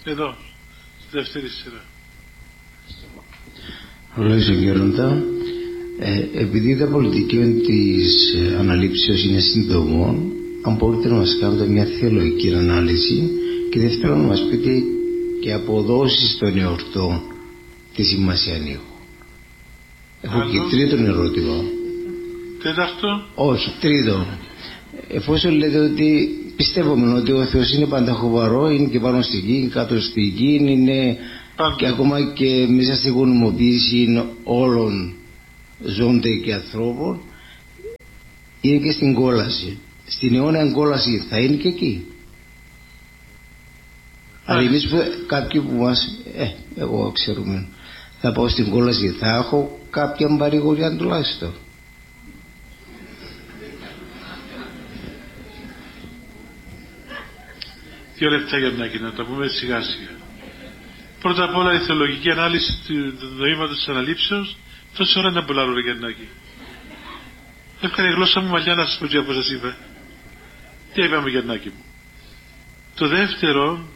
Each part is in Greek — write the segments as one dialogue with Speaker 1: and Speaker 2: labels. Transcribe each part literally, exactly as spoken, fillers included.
Speaker 1: Εδώ, στη δεύτερη σειρά.
Speaker 2: Λόγια Γέροντα, ε, επειδή τα πολιτική της ε, αναλήψεως είναι συντομών, αν μπορείτε να μας κάνετε μια θεολογική ανάλυση και δεύτερον να μας πείτε και αποδόσεις των εορτών τη σημασία έχω. Έχω Άλλο. Και τρίτον ερώτημα.
Speaker 1: Τέταρτο.
Speaker 2: Όχι, τρίτον. Εφόσον λέτε ότι πιστεύουμε ότι ο Θεός είναι πανταχοβαρό, είναι και πάνω στη γη, κάτω στη γη, είναι Πάντα. Και ακόμα και μέσα στη γονιμοποίηση όλων ζώνται και ανθρώπων, είναι και στην κόλαση. Στην αιώνια κόλαση θα είναι και εκεί. Αλλά εμείς που, κάποιοι που μας, ε, εγώ ξέρουμε, θα πάω στην κόλαση, θα έχω κάποια παρηγοριά τουλάχιστον.
Speaker 1: Δύο λεπτά για να τα πούμε σιγά σιγά. Πρώτα απ' όλα η θεολογική ανάλυση του νοήματος της αναλήψεως. Τόση ώρα να μπουλάρω ρε Γιαννάκη. Έφκανε η γλώσσα μου μαλλιά να σας πω τι από σας είπα. Τι είπαμε Γιαννάκη μου. Το δεύτερο,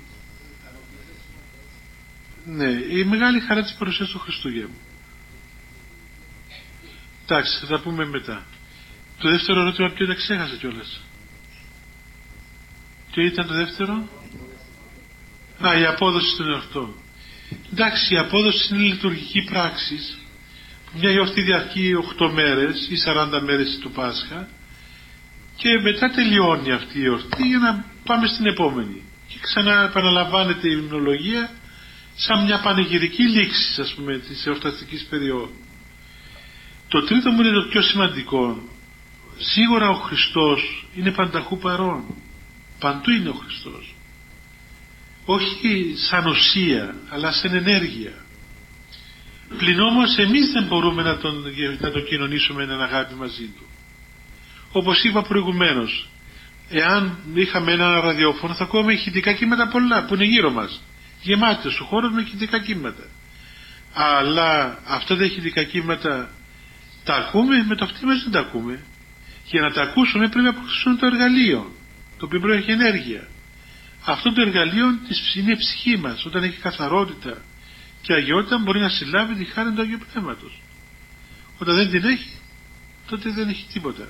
Speaker 1: ναι, η μεγάλη χαρά της παρουσίας του Χριστούγεννου. Εντάξει, θα τα πούμε μετά. Το δεύτερο ερώτημα ποιο ήταν, ξέχασα κιόλας. Ποιο ήταν το δεύτερο? Α, η απόδοση των εορτών. Εντάξει, η απόδοση είναι λειτουργική πράξη. Μια γιορτή διαρκεί οκτώ μέρες ή σαράντα μέρες του Πάσχα και μετά τελειώνει αυτή η γιορτή για να πάμε στην επόμενη. Και ξανά επαναλαμβάνεται η υμνολογία σαν μια πανηγυρική λήξη, ας πούμε, της εορταστικής περίοδου. Το τρίτο μου είναι το πιο σημαντικό. Σίγουρα ο Χριστός είναι πανταχού παρόν. Παντού είναι ο Χριστός. Όχι σαν ουσία, αλλά σαν ενέργεια. Πλην όμως εμείς δεν μπορούμε να τον, να τον κοινωνήσουμε έναν αγάπη μαζί του. Όπως είπα προηγουμένως, εάν είχαμε ένα ραδιόφωνο θα ακούμε ηχητικά κύματα πολλά που είναι γύρω μας. Γεμάτος ο χώρος με ηχητικά κύματα. Αλλά αυτά τα ηχητικά κύματα τα ακούμε, με το αυτί μας δεν τα ακούμε. Για να τα ακούσουμε πρέπει να αποκτήσουμε το εργαλείο, το οποίο πρέπει να έχει ενέργεια. Αυτό το εργαλείο είναι η ψυχή μας. Όταν έχει καθαρότητα και αγιότητα μπορεί να συλλάβει τη χάρη του Αγίου Πνεύματος. Όταν δεν την έχει, τότε δεν έχει τίποτα.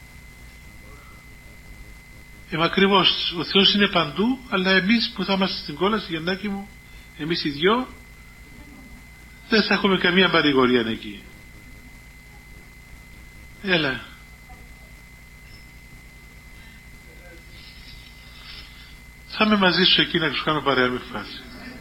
Speaker 1: Ε, ακριβώς, ο Θεός είναι παντού, αλλά εμείς που θα είμαστε στην κόλαση, Γιαννάκη μου, εμείς οι δυο, δεν θα έχουμε καμία παρηγορία εκεί. Έλα. Θα είμαι μαζί σου εκεί να σου κάνω παρέα με φάση.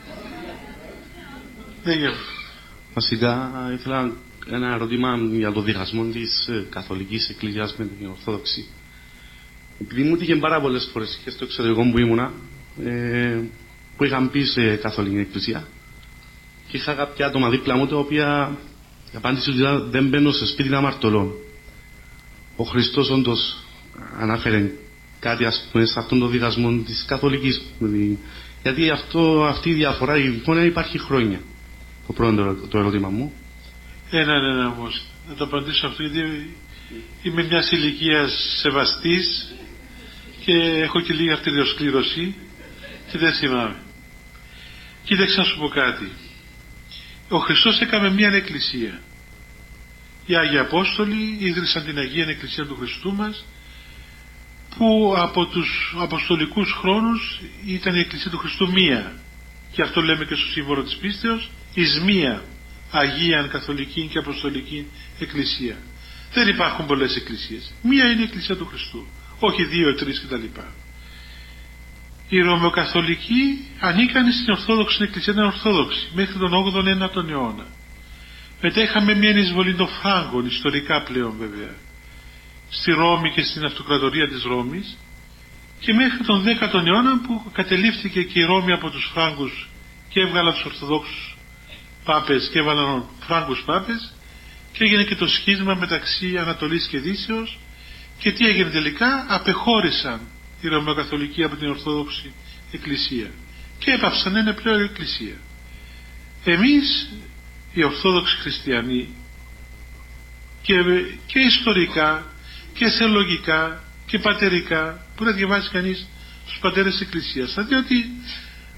Speaker 1: Δεν γεύω.
Speaker 3: Βασικά ήθελα ένα ερώτημα για το διχασμό της Καθολικής Εκκλησίας με την Ορθόδοξη. Επειδή μου τύχε πάρα πολλές φορές και στο εξωτερικό που ήμουνα, ε, που είχαν πει σε Καθολική Εκκλησία και είχα κάποια άτομα δίπλα μου τα οποία η απάντηση ότι δεν μπαίνω σε σπίτι αμαρτωλών. Ο Χριστός όντως ανάφερε κάτι, ας πούμε, σε αυτόν τον διχασμό της Καθολικής, γιατί αυτό, αυτή η διαφορά, η εικόνα υπάρχει χρόνια. Το πρώτο το ερώτημα μου.
Speaker 1: Ένα, ναι, ναι, όμως. Να το απαντήσω αυτό, γιατί είμαι μιας ηλικίας σεβαστής και έχω και λίγη αρτηριοσκλήρωση και δεν θυμάμαι. Κοίταξε να σου πω κάτι. Ο Χριστός έκαμε μια εκκλησία. Οι Άγιοι Απόστολοι ίδρυσαν την Αγία Εκκλησία του Χριστού μας, που από τους αποστολικούς χρόνους ήταν η Εκκλησία του Χριστού μία, και αυτό λέμε και στο σύμβολο της πίστεως, εις μία Αγίαν Καθολική και Αποστολική Εκκλησία. Δεν υπάρχουν πολλές εκκλησίες, μία είναι η Εκκλησία του Χριστού, όχι δύο, τρεις κτλ. Οι Ρωμαιοκαθολικοί ανήκαν στην Ορθόδοξη Εκκλησία, ήταν Ορθόδοξη μέχρι τον όγδοο ένατο αιώνα. Μετά είχαμε μια εισβολή των Φράγκων, ιστορικά πλέον βέβαια, στη Ρώμη και στην αυτοκρατορία της Ρώμης, και μέχρι τον δέκατο αιώνα που κατελήφθηκε και η Ρώμη από τους Φράγκους και έβγαλαν τους Ορθοδόξους Πάπες και έβαλαν Φράγκους Πάπες και έγινε και το σχίσμα μεταξύ Ανατολής και Δύσεως. Και τι έγινε τελικά? Απεχώρησαν οι Ρωμαιοκαθολικοί από την Ορθόδοξη Εκκλησία και έπαυσαν να είναι πλέον Εκκλησία. Εμείς οι Ορθόδοξοι Χριστιανοί και, και ιστορικά και θεολογικά και πατερικά, που να διαβάσει κανείς στους πατέρες της Εκκλησίας, θα δει ότι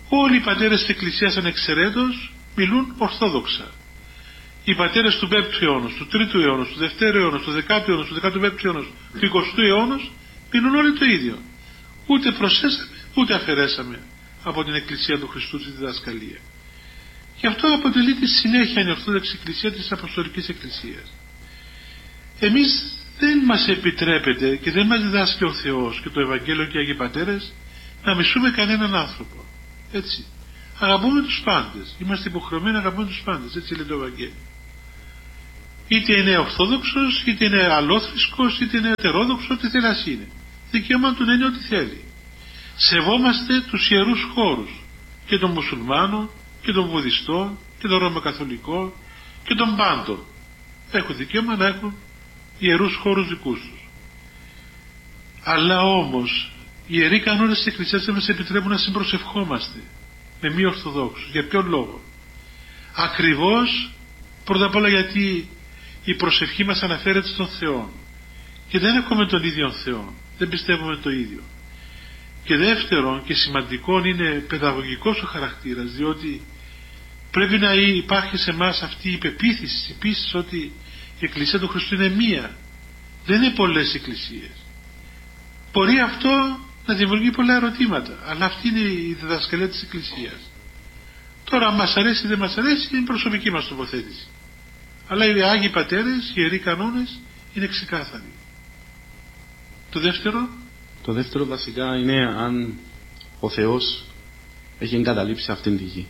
Speaker 1: Όλοι οι πατέρες της Εκκλησίας ανεξαιρέτως μιλούν ορθόδοξα. Οι πατέρες του πέμπτου αιώνα, του τρίτου αιώνα, του δευτέρου αιώνα, του δεκάτου αιώνα, του δεκαπέμπτου αιώνα, του εικοστού αιώνα μιλούν όλοι το ίδιο. Ούτε προσθέσαμε ούτε αφαιρέσαμε από την Εκκλησία του Χριστού τη διδασκαλία. Γι' αυτό αποτελεί τη συνέχεια η Ορθόδοξη Εκκλησία της Αποστολικής Εκκλησίας. Εμείς δεν μας επιτρέπεται και δεν μας διδάσκει ο Θεός και το Ευαγγέλιο και οι Αγίοι Πατέρες να μισούμε κανέναν άνθρωπο. Έτσι. Αγαπούμε τους πάντες. Είμαστε υποχρεωμένοι να αγαπούμε τους πάντες. Έτσι λέει το Ευαγγέλιο. Είτε είναι Ορθόδοξος, είτε είναι Αλλόθρησκος, είτε είναι Ετερόδοξος, ό,τι θέλει να είναι. Δικαίωμα του να είναι ό,τι θέλει. Σεβόμαστε τους ιερούς χώρους και των Μουσουλμάνων και των Βουδιστών και των Ρωμακαθολικών και των πάντων. Έχουν δικαίωμα να έχουν ιερούς χώρους δικούς τους. Αλλά όμως οι ιεροί κανόνες της Εκκλησίας δεν μας επιτρέπουν να συμπροσευχόμαστε με μη Ορθοδόξους. Για ποιον λόγο? Ακριβώς πρώτα απ' όλα γιατί η προσευχή μας αναφέρεται στον Θεό και δεν έχουμε τον ίδιο Θεό, δεν πιστεύουμε το ίδιο. Και δεύτερον και σημαντικό είναι παιδαγωγικός ο χαρακτήρας, διότι πρέπει να υπάρχει σε εμάς αυτή η πεποίθηση, η πίστη ότι η Εκκλησία του Χριστού είναι μία, δεν είναι πολλές εκκλησίες. Μπορεί αυτό να δημιουργεί πολλά ερωτήματα, αλλά αυτή είναι η διδασκαλία της Εκκλησίας. Τώρα αν μας αρέσει ή δεν μας αρέσει είναι η προσωπική μας τοποθέτηση, αλλά οι Άγιοι Πατέρες, οι ιεροί κανόνες είναι ξεκάθαροι. Το δεύτερο
Speaker 3: Το δεύτερο βασικά είναι αν ο Θεός έχει εγκαταλείψει αυτήν τη γη.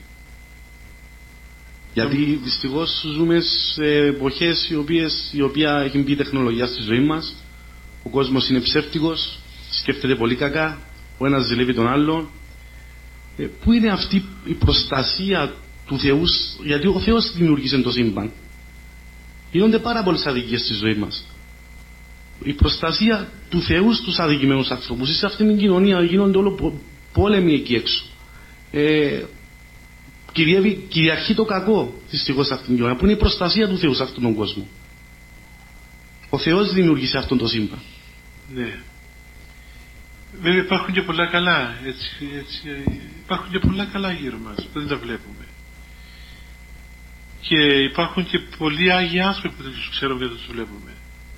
Speaker 3: Γιατί δυστυχώς ζούμε σε εποχές οι οποίες, η οποία έχει μπει η τεχνολογία στη ζωή μας. Ο κόσμος είναι ψεύτικος, σκέφτεται πολύ κακά, ο ένας ζηλεύει τον άλλον. Ε, πού είναι αυτή η προστασία του Θεού? Γιατί ο Θεός δημιούργησε το σύμπαν. Γίνονται πάρα πολλές αδικίες στη ζωή μας. Η προστασία του Θεού στους αδικημένους ανθρώπους. Σε αυτήν την κοινωνία γίνονται όλο πόλεμοι εκεί έξω. Ε, κυριεύει, κυριαρχεί το κακό δυστυχώς σε αυτήν την κοινωνία. Πού είναι η προστασία του Θεού σε αυτόν τον κόσμο? Ο Θεός δημιούργησε αυτόν το σύμπαν.
Speaker 1: Ναι. Βέβαια υπάρχουν και πολλά καλά. Έτσι, έτσι, υπάρχουν και πολλά καλά γύρω μας. Δεν τα βλέπουμε. Και υπάρχουν και πολλοί Άγιοι άνθρωποι που δεν τους ξέρουμε και δεν τους βλέπουμε.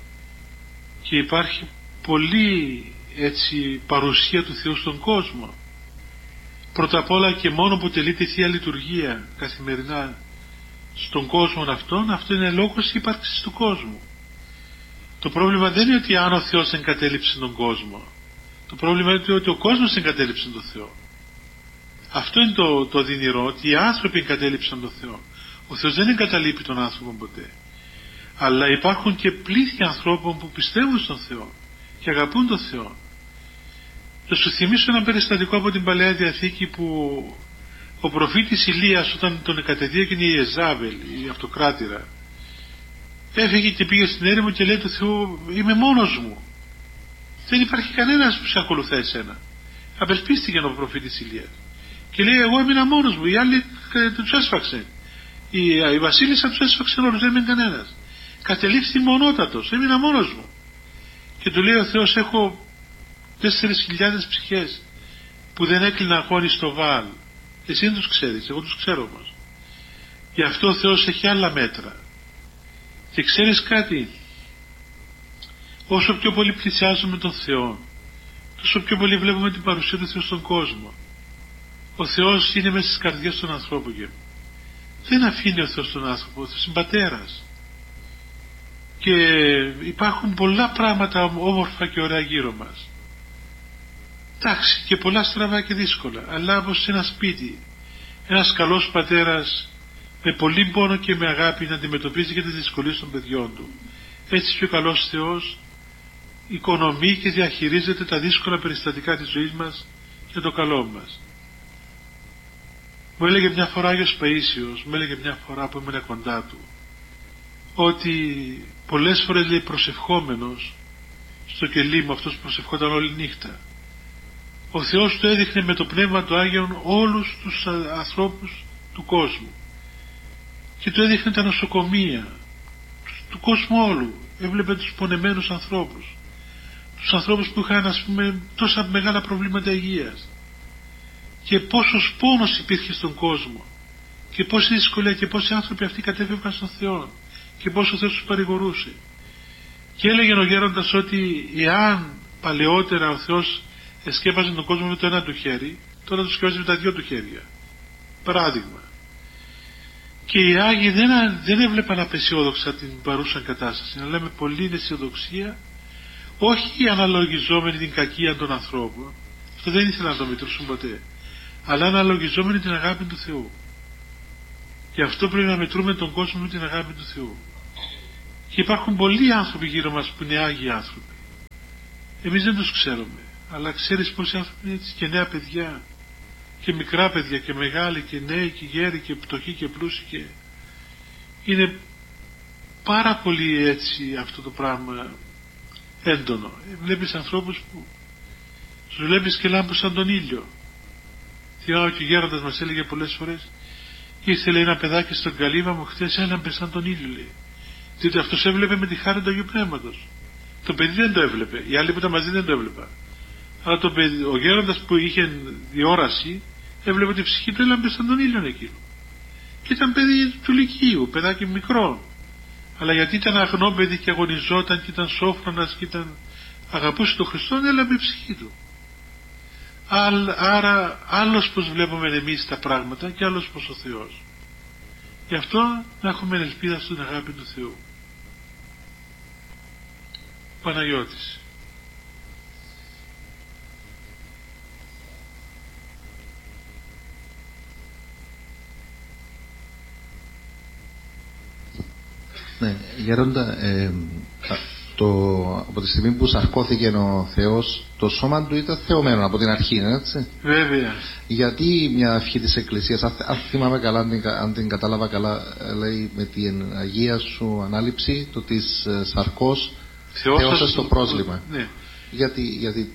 Speaker 1: Και υπάρχει πολύ έτσι παρουσία του Θεού στον κόσμο. Πρώτα απ' όλα και μόνο που τελείται η Θεία Λειτουργία καθημερινά στον κόσμο αυτόν, αυτό είναι λόγος ύπαρξης του κόσμου. Το πρόβλημα δεν είναι ότι αν ο Θεός εγκατέλειψε τον κόσμο. Το πρόβλημα είναι ότι ο κόσμος εγκατέλειψε τον Θεό. Αυτό είναι το, το δυνηρό, ότι οι άνθρωποι εγκατέλειψαν τον Θεό. Ο Θεός δεν εγκαταλείπει τον άνθρωπο ποτέ. Αλλά υπάρχουν και πλήθη ανθρώπων που πιστεύουν στον Θεό και αγαπούν τον Θεό. Θα σου θυμίσω ένα περιστατικό από την Παλαιά Διαθήκη που ο προφήτης Ηλίας, όταν τον κατεδίωκε η Ιεζάβελ, η αυτοκράτηρα, έφυγε και πήγε στην έρημο και λέει του Θεού, είμαι μόνος μου, δεν υπάρχει κανένας που σε ακολουθά εσένα. Απελπίστηκε ο προφήτης Ηλίας και λέει, εγώ έμεινα μόνος μου, οι άλλοι τους έσφαξε, η, η βασίλισσα τους έσφαξε όλους, δεν έμεινε κανένας. Κατελήφθη μονότατος, έμεινα μόνος μου. Και του λέει ο Θεός, έχω τέσσερις χιλιάδες ψυχές που δεν έκλεινα αγώνη στο Βαάλ. Εσύ δεν τους ξέρεις, εγώ τους ξέρω όμως. Γι' αυτό ο Θεός έχει άλλα μέτρα. Και ξέρεις κάτι, όσο πιο πολύ πλησιάζουμε τον Θεό, τόσο πιο πολύ βλέπουμε την παρουσία του Θεού στον κόσμο. Ο Θεός είναι μέσα στις καρδιές των ανθρώπων και δεν αφήνει ο Θεός τον άνθρωπο, ο Θεός είναι πατέρας. Και υπάρχουν πολλά πράγματα όμορφα και ωραία γύρω μας. Εντάξει, και πολλά στραβά και δύσκολα, αλλά όπως σε ένα σπίτι ένας καλός πατέρας με πολύ πόνο και με αγάπη να αντιμετωπίζει και τις δυσκολίες των παιδιών του, έτσι και ο καλός Θεός οικονομεί και διαχειρίζεται τα δύσκολα περιστατικά της ζωής μας για το καλό μας. Μου έλεγε μια φορά Άγιος Παΐσιος, μου έλεγε μια φορά που ήμουν κοντά του, ότι πολλές φορές, λέει, προσευχόμενος στο κελί μου, αυτός προσευχόταν όλη νύχτα, ο Θεός του έδειχνε με το Πνεύμα του Άγιον όλους τους ανθρώπους του κόσμου και του έδειχνε τα νοσοκομεία του κόσμου όλου. Έβλεπε τους πονεμένους ανθρώπους, τους ανθρώπους που είχαν, ας πούμε, τόσα μεγάλα προβλήματα υγείας, και πόσος πόνος υπήρχε στον κόσμο και πόση δυσκολία και πόσοι άνθρωποι αυτοί κατέφευγαν στον Θεό και πόσο ο Θεός τους παρηγορούσε. Και έλεγε ο γέροντας ότι εάν παλαιότερα ο Θεός εσκέπαζε τον κόσμο με το ένα του χέρι, τώρα του σκέπαζε με τα δυο του χέρια. Παράδειγμα. Και οι Άγιοι δεν, δεν έβλεπαν απεσιόδοξα την παρούσα κατάσταση, αλλά με πολλή αισιοδοξία, όχι αναλογιζόμενοι την κακία των ανθρώπων, αυτό δεν ήθελαν να το μετρούσουν ποτέ, αλλά αναλογιζόμενοι την αγάπη του Θεού. Γι' αυτό πρέπει να μετρούμε τον κόσμο με την αγάπη του Θεού. Και υπάρχουν πολλοί άνθρωποι γύρω μας που είναι Άγιοι άνθρωποι. Εμείς δεν τους ξέρουμε, αλλά ξέρεις πόσοι άνθρωποι είναι έτσι, και νέα παιδιά και μικρά παιδιά και μεγάλοι και νέοι και γέροι και πτωχοί και πλούσιοι, και είναι πάρα πολύ έτσι αυτό το πράγμα έντονο. Βλέπεις ανθρώπους που τους βλέπεις και λάμπουν σαν τον ήλιο. Θυμάμαι και ο γέροντας μας έλεγε πολλές φορές, ήθελε ένα παιδάκι στον καλύβα μου χθες, έλαμπε σαν τον ήλιο, λέει. Διότι αυτός έβλεπε με τη χάρη του Αγίου Πνεύματος. Το παιδί δεν το έβλεπε, οι άλλοι που ήταν μαζί δεν το έβλεπαν. Αλλά το παιδί, ο γέροντας που είχε διόραση έβλεπε ότι η ψυχή του έλαμπε σαν τον ήλιο εκείνο. Και ήταν παιδί του Λυκείου, παιδάκι μικρό. Αλλά γιατί ήταν αγνό παιδί και αγωνιζόταν και ήταν σόφρονας και ήταν, αγαπούσε τον Χριστό, έλαμπε η ψυχή του. Άρα άλλος πως βλέπουμε εμείς τα πράγματα και άλλος πως ο Θεός. Γι' αυτό να έχουμε ελπίδα στην αγάπη του Θεού. Παναγιώτης.
Speaker 4: Ναι, Γέροντα, ε, το, από τη στιγμή που σαρκώθηκε ο Θεός, το σώμα του ήταν θεωμένο από την αρχή, έτσι.
Speaker 1: Βέβαια.
Speaker 4: Γιατί μια ευχή της Εκκλησίας, αν, αν θυμάμαι καλά, αν την, αν την κατάλαβα καλά, λέει με την Αγία σου ανάληψη, το της ε, σαρκός θεώσας το πρόσλημα.
Speaker 1: Ναι.
Speaker 4: Γιατί, γιατί...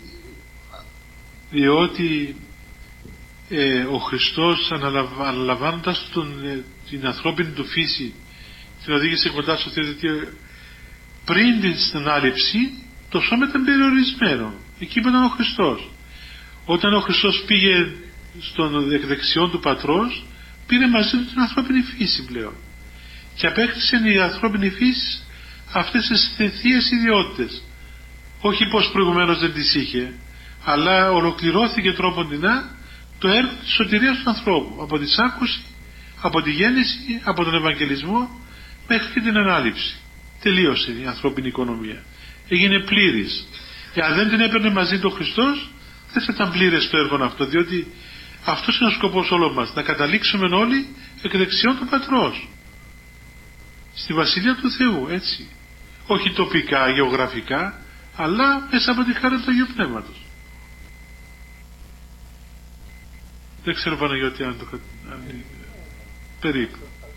Speaker 1: Διότι ε, ο Χριστός αναλαμβάνοντας τον, ε, την ανθρώπινη του φύση, την οδήγησε κοντά στο Θεό, γιατί πριν την ανάληψη το σώμα ήταν περιορισμένο. Εκεί που ήταν ο Χριστός. Όταν ο Χριστός πήγε στον δεξιόν του Πατρός, πήρε μαζί του την ανθρώπινη φύση πλέον. Και απέκτησε η ανθρώπινη φύση αυτές τις θείες ιδιότητες. Όχι πως προηγουμένως δεν τις είχε, αλλά ολοκληρώθηκε τρόποντινά το έργο της σωτηρίας του ανθρώπου. Από τη σάκωση, από τη γέννηση, από τον Ευαγγελισμό μέχρι και την ανάληψη. Τελείωσε η ανθρώπινη οικονομία. Έγινε πλήρης. Εάν δεν την έπαιρνε μαζί του ο Χριστός, δεν θα ήταν πλήρες το έργο αυτό, διότι αυτός είναι ο σκοπός όλων μας, να καταλήξουμε όλοι εκ δεξιών του Πατρός στη Βασιλεία του Θεού, έτσι. Όχι τοπικά, γεωγραφικά, αλλά μέσα από τη χάρη του Αγίου Πνεύματος. Δεν ξέρω, Παναγιώτη, αν το αν... περίπου.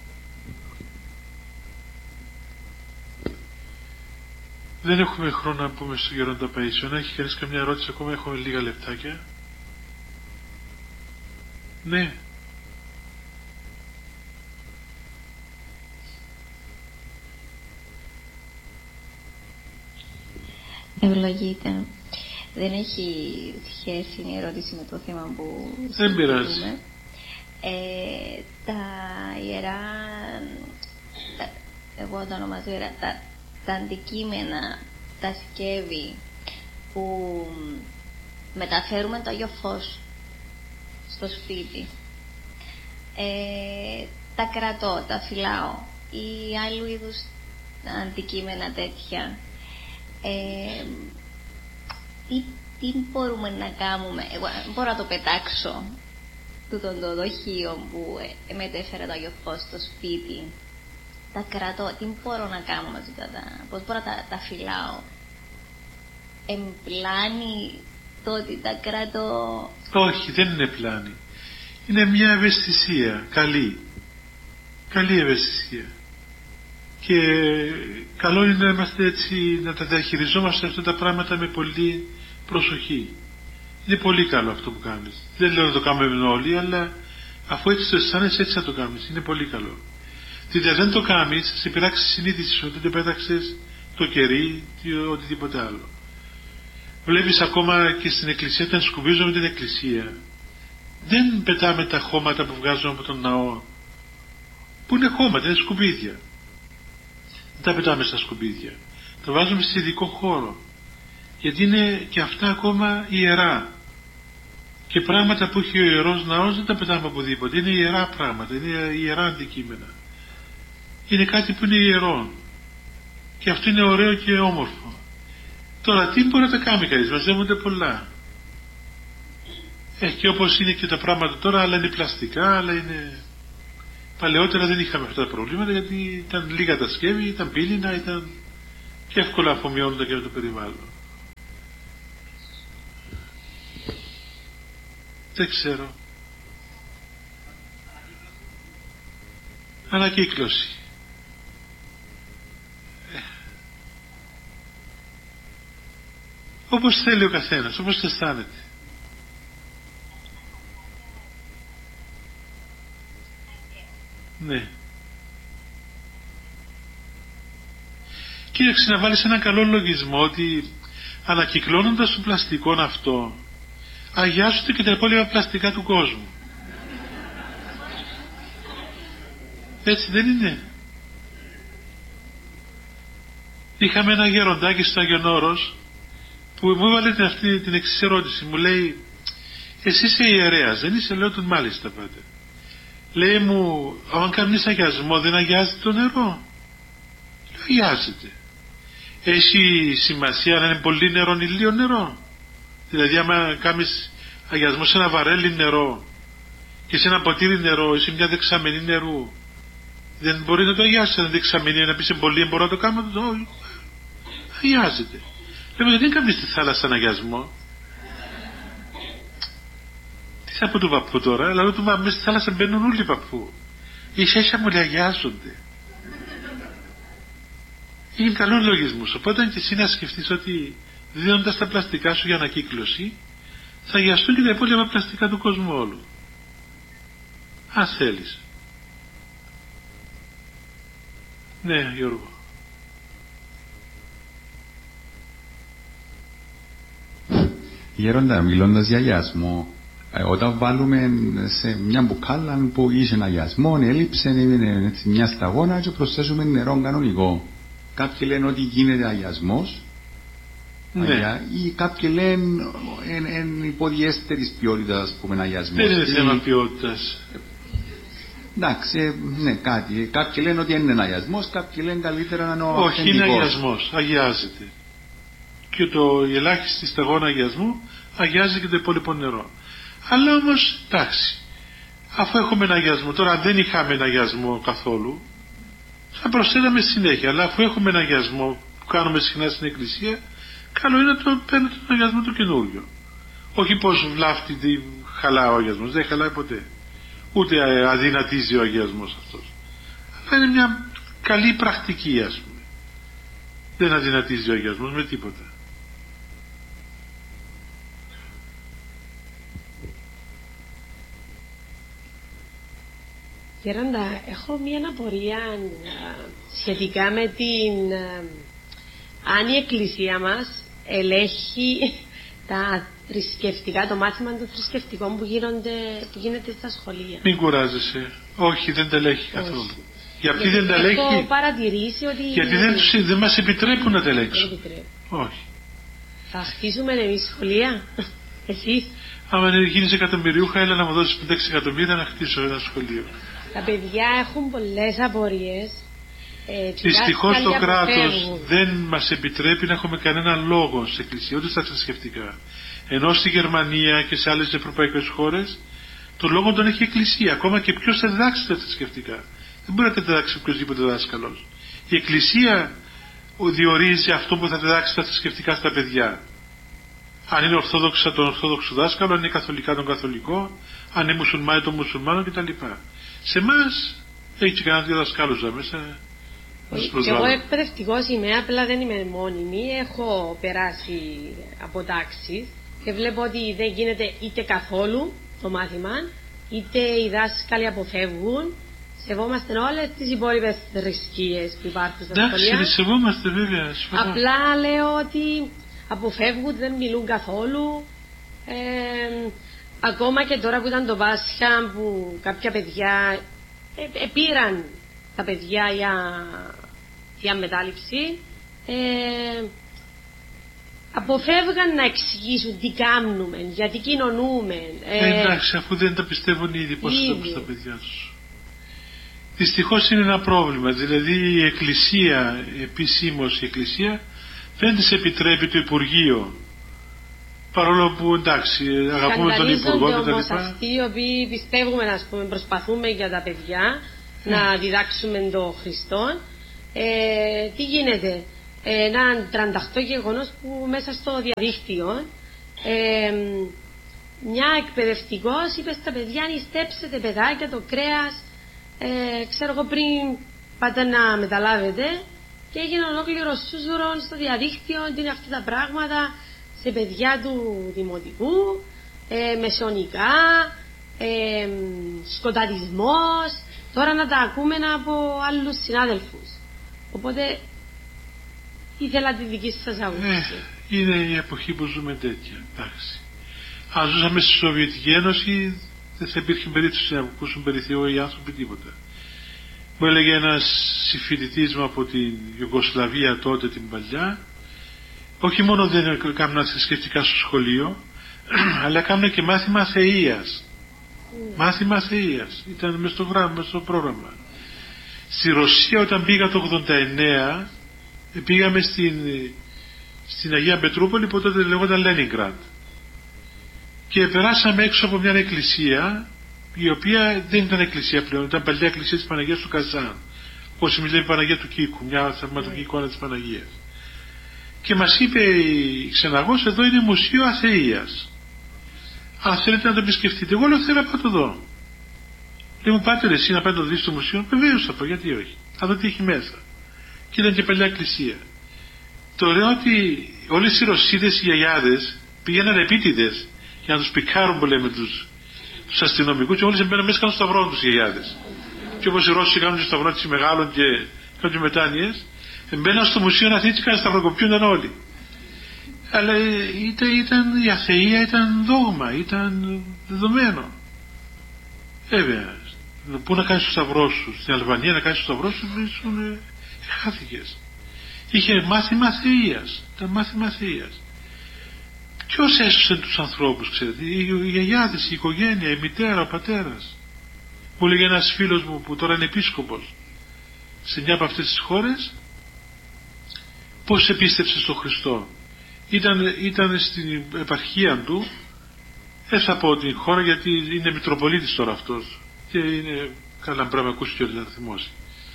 Speaker 1: Δεν έχουμε χρόνο να πούμε στο Γέροντα Παΐσιο. Αν έχει κανείς καμιά ερώτηση ακόμα, έχουμε λίγα λεπτάκια. Ναι.
Speaker 5: Ευλογείτε. Δεν έχει σχέση η ερώτηση με το θέμα που
Speaker 1: δεν πειράζει.
Speaker 5: Ε, τα ιερά, τα, εγώ το ονομάζω ιερά, τα, τα αντικείμενα, τα σκεύη που μεταφέρουμε το Άγιο Φως στο σπίτι, ε, τα κρατώ, τα φυλάω ή άλλου είδους αντικείμενα τέτοια. Ε, τι, τι μπορούμε να κάνουμε? Εγώ μπορώ να το πετάξω τούτον το δοχείο που ε, μετέφερε το Άγιο Φως στο σπίτι, τα κρατώ, τι μπορώ να κάνω με αυτά τα, πώς μπορώ να τα, τα φυλάω? Εμπλάνει το ότι τα κρατώ?
Speaker 1: Όχι, δεν είναι πλάνη. Είναι μια ευαισθησία καλή, καλή ευαισθησία, και καλό είναι να είμαστε έτσι, να τα διαχειριζόμαστε αυτά τα πράγματα με πολύ προσοχή. Είναι πολύ καλό αυτό που κάνεις. Δεν λέω να το κάνουμε όλοι, αλλά αφού έτσι το αισθάνεσαι, έτσι θα το κάνεις. Είναι πολύ καλό. Διότι αν δεν το κάνεις, θα σε πειράξει η συνείδηση σου ότι δεν πέταξες το κερί ή οτιδήποτε άλλο. Βλέπεις ακόμα και στην εκκλησία, όταν σκουπίζουμε την εκκλησία, δεν πετάμε τα χώματα που βγάζουμε από τον ναό, που είναι χώματα, είναι σκουπίδια. Δεν τα πετάμε στα σκουπίδια, τα βάζουμε σε ειδικό χώρο, γιατί είναι και αυτά ακόμα ιερά. Και πράγματα που έχει ο Ιερός Ναός δεν τα πετάμε οπουδήποτε, είναι ιερά πράγματα, είναι ιερά αντικείμενα. Είναι κάτι που είναι ιερό και αυτό είναι ωραίο και όμορφο. Τώρα τι μπορεί να τα κάνει κανείς, μαζεύονται πολλά. Ε, και όπως είναι και τα πράγματα τώρα, άλλα είναι πλαστικά, άλλα είναι... Παλαιότερα δεν είχαμε αυτά τα προβλήματα, γιατί ήταν λίγα τα σκεύη, ήταν πύληνα, ήταν και εύκολα αφομοιώνονταν και με το περιβάλλον. Δεν ξέρω. Ανακύκλωση. Ε. Όπως θέλει ο καθένας, όπως αισθάνεται. Ναι. Κοίταξε να βάλεις έναν καλό λογισμό ότι ανακυκλώνοντας το πλαστικό αυτό αγιάζονται και τα υπόλοιπα πλαστικά του κόσμου. Έτσι δεν είναι? Είχαμε ένα γεροντάκι στο Άγιον Όρος που μου έβαλε την, αυτή την εξής ερώτηση. Μου λέει, εσύ είσαι ιερέας, δεν είσαι? Λέω, τον μάλιστα πάτε. Λέει μου, αν κάνεις αγιασμό δεν αγιάζεται το νερό? Λέω, αγιάζεται. Έχει σημασία να είναι πολύ νερό ή λίγο νερό? Δηλαδή άμα κάνεις αγιασμό σε ένα βαρέλι νερό και σε ένα ποτήρι νερό ή σε μια δεξαμενή νερού, δεν μπορεί να το αγιάσει ένα δεξαμενή, να πεις πολύ, μπορώ να το κάνω? Όχι, αγιάζεται. Λέμε, γιατί δεν κάνεις στη θάλασσα αγιασμό? Τι θα πω του παππού τώρα? Αλλά του μέσα στη θάλασσα μπαίνουν όλοι οι παππού. Ίσα ίσα μου λέει αγιάζονται. Είναι καλό λογισμός. Οπότε και εσύ να σκεφτείς ότι δίνοντας τα πλαστικά σου για ανακύκλωση θα αγιαστούν και τα υπόλοιπα πλαστικά του κόσμου όλου. Αν θέλεις. Ναι, Γιώργο.
Speaker 6: Γέροντα, μιλώντας για αγιασμό, ε, όταν βάλουμε σε μια μπουκάλα που είχε ένα αγιασμό, έλειψε, είναι μια σταγόνα και προσθέσουμε νερό κανονικό. Κάποιοι λένε ότι γίνεται αγιασμός, ναι. Αγιά, ή κάποιοι λένε είναι υποδιέστερης ποιότητας, ας πούμε, αγιασμός.
Speaker 1: Δεν είναι θέμα ποιότητας.
Speaker 6: Εντάξει, ναι, κάτι. Κάποιοι λένε ότι είναι αγιασμός, κάποιοι λένε καλύτερα να είναι ο
Speaker 1: Όχι, αυθεντικός. Είναι αγιασμός, αγιάζεται. Και το η ελάχιστη σταγόνα αγιασμού αγιάζει και το υπόλοιπο νερό. Αλλά όμως, εντάξει, αφού έχουμε ένα αγιασμό, τώρα αν δεν είχαμε ένα αγιασμό καθόλου, θα προσθέταμε συνέχεια. Αλλά αφού έχουμε ένα αγιασμό που κάνουμε συχνά στην εκκλησία, καλό είναι να το παίρνετε τον αγιασμό του καινούριο. Όχι πως βλάφτει, χαλά ο αγιασμός, δεν χαλάει ποτέ. Ούτε αδυνατίζει ο αγιασμός αυτός. Αλλά είναι μια καλή πρακτική, ας πούμε. Δεν αδυνατίζει ο αγιασμός με τίποτα.
Speaker 7: Γέροντα, έχω μία απορία σχετικά με την αν η Εκκλησία μας ελέγχει τα θρησκευτικά, το μάθημα των θρησκευτικών που, γίνονται, που γίνεται στα σχολεία.
Speaker 1: Μην κουράζεσαι. Όχι, δεν τα ελέγχει καθόλου. Γιατί, γιατί δεν τα ελέγχει?
Speaker 7: Έχω παρατηρήσει ότι...
Speaker 1: Γιατί δεν, δεν μας επιτρέπουν να τα ελέγξουν. Όχι.
Speaker 7: Θα χτίσουμε εμείς σχολεία, εσείς?
Speaker 1: Άμα γίνεις εκατομμυριούχα, έλα να μου δώσεις πέντε έξι εκατομμύρια να χτίσω ένα σχολείο.
Speaker 7: Τα παιδιά έχουν πολλές απορίες. Ε,
Speaker 1: Δυστυχώς το κράτος δεν μας επιτρέπει να έχουμε κανένα λόγο σε εκκλησία, ούτε στα θρησκευτικά. Ενώ στη Γερμανία και σε άλλες ευρωπαϊκές χώρες το λόγο τον έχει η εκκλησία. Ακόμα και ποιος θα διδάξει τα θρησκευτικά. Δεν μπορεί να τα διδάξει οποιοδήποτε δάσκαλος. Η εκκλησία διορίζει αυτό που θα διδάξει τα θρησκευτικά στα παιδιά. Αν είναι ορθόδοξα τον ορθόδοξο δάσκαλο, αν είναι καθολικά τον καθολικό, αν είναι μουσουλμάνι τον μουσουλμάνο κτλ. Σε εμάς έχει και κανένα δύο δασκάλους εδώ μέσα.
Speaker 7: Και εγώ εκπαιδευτικός είμαι, απλά δεν είμαι μόνιμη. Έχω περάσει από τάξεις και βλέπω ότι δεν γίνεται είτε καθόλου το μάθημα, είτε οι δάσκαλοι αποφεύγουν. Σεβόμαστε όλες τις υπόλοιπες θρησκείες που υπάρχουν στα σχολεία.
Speaker 1: Εντάξει, σεβόμαστε βέβαια.
Speaker 7: Απλά λέω ότι αποφεύγουν, δεν μιλούν καθόλου. Ε, ακόμα και τώρα που ήταν το Πάσχα, που κάποια παιδιά ε, ε, πήραν τα παιδιά για, για μετάληψη, ε, αποφεύγαν να εξηγήσουν τι κάνουμε, γιατί κοινωνούμε.
Speaker 1: Ε, ε, εντάξει, αφού δεν τα πιστεύουν ήδη, πώς θα το πεις στα παιδιά τους. Δυστυχώς είναι ένα πρόβλημα, δηλαδή η Εκκλησία, επισήμως η Εκκλησία, δεν της επιτρέπει το Υπουργείο. Παρόλο που εντάξει, αγαπούμε τον Υπουργό και τα λοιπά.
Speaker 7: Αυτοί οι οποίοι πιστεύουμε, ας πούμε, προσπαθούμε για τα παιδιά mm. να διδάξουμε τον Χριστό, ε, τι γίνεται. Ένα τρανταχτό γεγονός που μέσα στο διαδίκτυο ε, μια εκπαιδευτικός είπε στα παιδιά, νηστέψετε παιδάκια το κρέας, ε, ξέρω εγώ, πριν πάτε να μεταλάβετε, και έγινε ολόκληρο σούζουρον στο διαδίκτυο, τι είναι αυτά τα πράγματα σε παιδιά του δημοτικού, ε, μεσαιωνικά, ε, σκοταδισμός, τώρα να τα ακούμε από άλλους συνάδελφους. Οπότε ήθελα τη δική σας άποψη.
Speaker 1: Ε, είναι η εποχή που ζούμε τέτοια. Εντάξει. Αν ζούσαμε στη Σοβιετική Ένωση, δεν θα υπήρχε περίπτωση να ακούσουν περί Θεού οι άνθρωποι τίποτα. Μου έλεγε ένας συμφοιτητής μου από την Ιουγκοσλαβία τότε, την παλιά, όχι μόνο δεν έκαναν θρησκευτικά στο σχολείο, αλλά έκαναν και μάθημα θεΐας. Mm. Μάθημα θεΐας. Ήταν μες στο, γράμμα, μες στο πρόγραμμα. Στη Ρωσία, όταν πήγα το ογδόντα εννέα, πήγαμε στην, στην Αγία Πετρούπολη, που τότε λεγόταν Λένινγκραντ, και περάσαμε έξω από μια εκκλησία, η οποία δεν ήταν εκκλησία πλέον, ήταν παλιά εκκλησία της Παναγίας του Καζάν, όπως εμείς λέμε Παναγία του Κίκου, μια θαυματουργή εικόνα της Παναγίας. Και μας είπε η ξεναγός, εδώ είναι μουσείο αθεΐας, αν θέλετε να το επισκεφτείτε. Εγώ λέω, θέλω να πάω το δω. Λέει μου, πάτε εσύ να πάτε το δεις στο μουσείο? Βεβαίως θα πω, γιατί όχι, θα δω τι έχει μέσα. Και ήταν και παλιά εκκλησία. Το λέω ότι όλες οι Ρωσίδες, οι γιαγιάδες, πήγαιναν επίτηδες για να τους πικάρουν, που λέμε, τους, τους αστυνομικούς, και όλες εμπαίναν μέσα, κάνουν σταυρό τους οι γιαγιάδες. Και όπως οι Ρώσοι κάνουν και σταυρό της μεγάλων και κάνουν μετάνοιες, εμπαίναν στο μουσείο να θέτει και σταυροκοπιούνταν όλοι. Αλλά ήταν, ήταν, η αθεία ήταν δόγμα, ήταν δεδομένο. Βέβαια, πού να κάνεις το σταυρό σου? Στην Αλβανία να κάνεις το σταυρό σου, ήσουν χάθηκες. Είχε μάθημα θεΐας, ήταν μάθημα θεΐας. Ποιος έσωσε τους ανθρώπους, ξέρετε? Οι γιαγιάδες, η οικογένεια, η μητέρα, ο πατέρας. Μου λέγε ένας φίλος μου που τώρα είναι επίσκοπος σε μια από αυτές τις χώρες, πώς επίστεψε στον Χριστό. Ήταν, ήταν στην επαρχία του, δεν θα πω την χώρα γιατί είναι Μητροπολίτης τώρα αυτός και είναι καλά πράγμα, ακούσει και θα θυμώσει.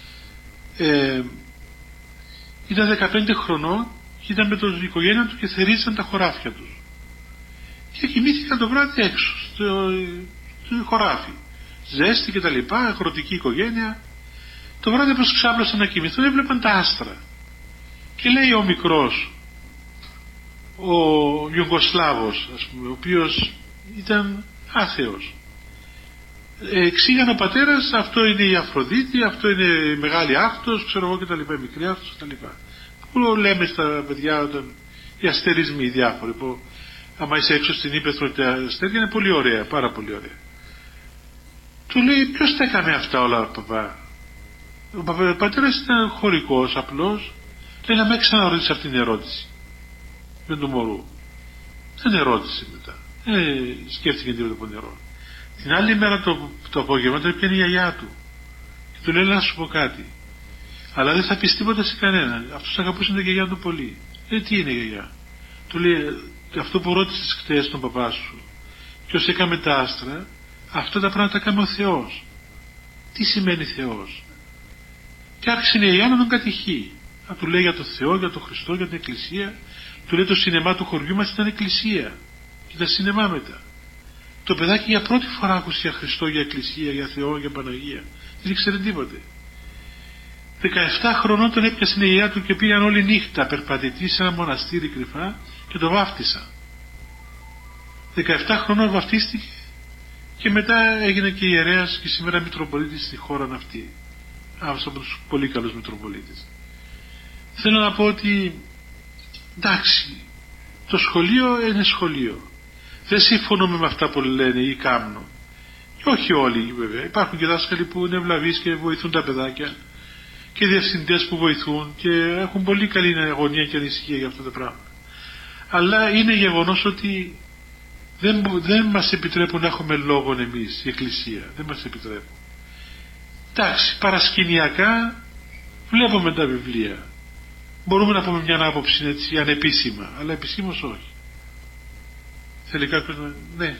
Speaker 1: Ε, ήταν δεκαπέντε χρονών και ήταν με την οικογένεια του και θερίζαν τα χωράφια τους. Και κοιμήθηκαν το βράδυ έξω, στο, στο χωράφι. Ζέστη και τα λοιπά, αγροτική οικογένεια. Το βράδυ πως ξάπλωσαν να κοιμηθούν, έβλεπαν τα άστρα. Και λέει ο μικρός, ο Ιουγκοσλάβος, ας πούμε, ο οποίος ήταν άθεος. Ε, εξήγαν ο πατέρας, αυτό είναι η Αφροδίτη, αυτό είναι η μεγάλη άφτος, ξέρω εγώ, και τα λοιπά, η μικρή άφτος και τα λοιπά. Που λέμε στα παιδιά όταν οι αστερισμοί οι διάφοροι, που άμα είσαι έξω στην ύπαιθρο τα αστέρια είναι πολύ ωραία, πάρα πολύ ωραία. Του λέει, ποιος τα έκανε αυτά όλα, παπά? Ο, παπά, ο πατέρας ήταν χωρικός, απλός. Λέει, να με ξαναρωτήσεις αυτήν την ερώτηση με του μωρού. Δεν ερώτησε μετά, ε, σκέφτηκε τίποτα από νερό. Την άλλη μέρα το, το απόγευμα τον έπιανε η γιαγιά του και του λέει, να σου πω κάτι, αλλά δεν θα πεις τίποτα σε κανένα. Αυτός αγαπούσε την γιαγιά του πολύ. Λέει, τι είναι η γιαγιά? Του λέει, αυτό που ρώτησες χτες τον παπά σου και όσοι έκαμε τα άστρα, αυτά τα πράγματα τα έκανε ο Θεός. Τι σημαίνει Θεός? Και άρχισε η γιαγιά να τον κατηχεί, να του λέει για τον Θεό, για τον Χριστό, για την Εκκλησία. Του λέει, το σινεμά του χωριού μας ήταν εκκλησία και τα σινεμά μετά. Το παιδάκι για πρώτη φορά άκουσε για Χριστό, για Εκκλησία, για Θεό, για Παναγία. Δεν ήξερε τίποτε. δεκαεπτά χρονών τον έπιασε η γιαγιά του και πήγαν όλη νύχτα περπατητή σε ένα μοναστήρι κρυφά και το βάφτισαν. δεκαεπτά χρονών βαφτίστηκε και μετά έγινε και ιερέας και σήμερα Μητροπολίτης στη χώρα αυτή. Αυτός από τους πολύ καλούς Μητροπολίτες. Θέλω να πω ότι εντάξει, το σχολείο είναι σχολείο, δεν συμφωνούμε με αυτά που λένε ή κάνουν. Και όχι όλοι βέβαια. Υπάρχουν και δάσκαλοι που είναι ευλαβείς και βοηθούν τα παιδάκια και διευθυντές που βοηθούν και έχουν πολύ καλή αγωνία και ανησυχία για αυτό το πράγμα. Αλλά είναι γεγονός ότι δεν, δεν μας επιτρέπουν να έχουμε λόγον εμείς, η Εκκλησία. Δεν μας επιτρέπουν. Εντάξει, παρασκηνιακά βλέπουμε τα βιβλία. Μπορούμε να πούμε μια άποψη έτσι ανεπίσημα, αλλά επισήμως όχι. Θέλει κάποιος να... Ναι.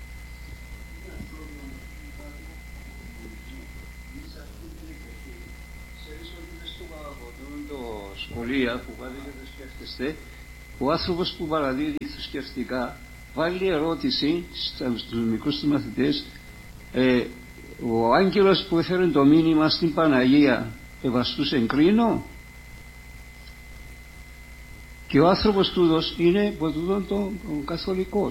Speaker 8: Σχολεία που βάλει και το σκέφτεστε, ο άνθρωπος που παραδίδει θρησκευτικά βάλει ερώτηση στους μικρούς του μαθητές, ε, ο άγγελος που έφερε το μήνυμα στην Παναγία ευαστούς εγκρίνω, και ο άνθρωπος τούτος είναι από τούτον τον καθολικός.